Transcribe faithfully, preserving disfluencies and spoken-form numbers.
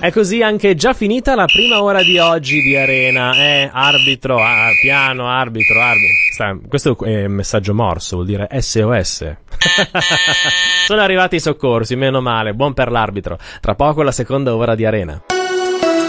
È così anche già finita la prima ora di oggi di Arena. Eh, arbitro, ah, piano, arbitro, arbitro. Sta, questo è un messaggio morso, vuol dire S O S. Sono arrivati i soccorsi, meno male. Buon per l'arbitro. Tra poco la seconda ora di Arena.